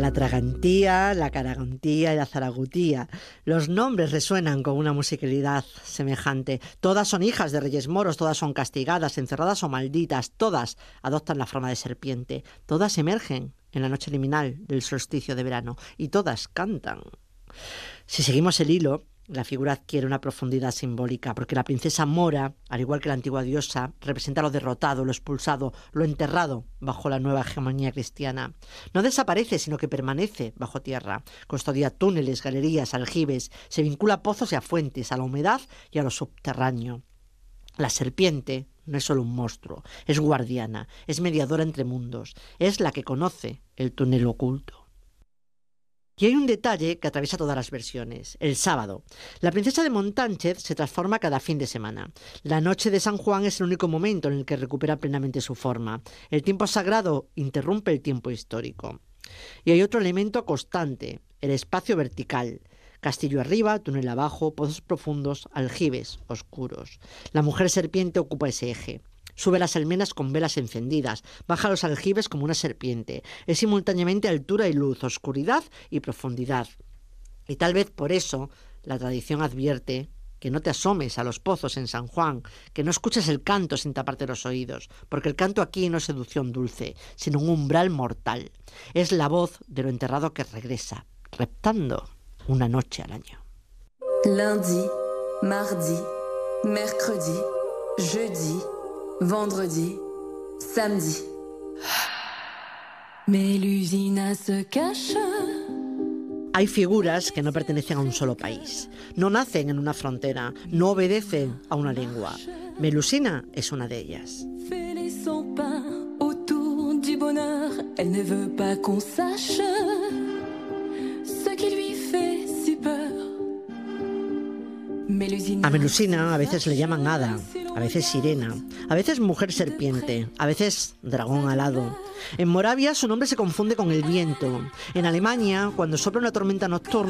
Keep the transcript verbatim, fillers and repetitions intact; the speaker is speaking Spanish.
La tragantía, la caragantía y la zaragutía. Los nombres resuenan con una musicalidad semejante. Todas son hijas de reyes moros, todas son castigadas, encerradas o malditas, todas adoptan la forma de serpiente, todas emergen en la noche liminal del solsticio de verano y todas cantan. Si seguimos el hilo, la figura adquiere una profundidad simbólica, porque la princesa mora, al igual que la antigua diosa, representa lo derrotado, lo expulsado, lo enterrado bajo la nueva hegemonía cristiana. No desaparece, sino que permanece bajo tierra. Custodia túneles, galerías, aljibes, se vincula a pozos y a fuentes, a la humedad y a lo subterráneo. La serpiente no es solo un monstruo, es guardiana, es mediadora entre mundos, es la que conoce el túnel oculto. Y hay un detalle que atraviesa todas las versiones. El sábado. La princesa de Montánchez se transforma cada fin de semana. La noche de San Juan es el único momento en el que recupera plenamente su forma. El tiempo sagrado interrumpe el tiempo histórico. Y hay otro elemento constante, el espacio vertical. Castillo arriba, túnel abajo, pozos profundos, aljibes oscuros. La mujer serpiente ocupa ese eje. Sube las almenas con velas encendidas, baja los aljibes como una serpiente. Es simultáneamente altura y luz, oscuridad y profundidad. Y tal vez por eso la tradición advierte que no te asomes a los pozos en San Juan, que no escuches el canto sin taparte los oídos, porque el canto aquí no es seducción dulce, sino un umbral mortal. Es la voz de lo enterrado que regresa, reptando una noche al año. Lundi, mardi, mercredi, jeudi, vendredi, samedi. Mélusina se cache. Hay figuras que no pertenecen a un solo país, no nacen en una frontera, no obedecen a una lengua. Melusina es una de ellas. A Melusina a veces le llaman hada, a veces sirena, a veces mujer serpiente, a veces dragón alado. En Moravia su nombre se confunde con el viento. En Alemania, cuando sopla una tormenta nocturna,